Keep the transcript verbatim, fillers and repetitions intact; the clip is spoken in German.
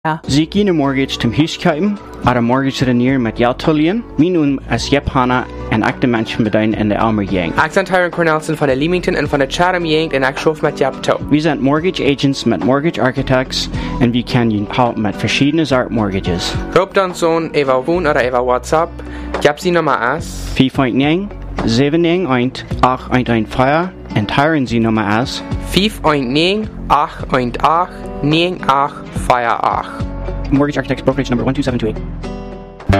Ja. Ziki na mortgage tim huiskuipen, ar a mortgage reneer met Jaltolian, minun as Jep Hanna en acte menschen bedein in de Almer Yang. Accent Tyron Cornelson van de Leamington en van de Chatham Yang en Akshoof met Jap To. We zijn mortgage agents met mortgage architects en we kan je helpen met verschillende soort mortgages. Roep dan zo'n Eva Woon of Eva WhatsApp. Jap sie nummer as. vier negen zeven negen acht acht een vier en Tyron sie nummer as. vier negen acht acht negen acht vier acht. Mortgage Architects Brokerage number one two seven two eight.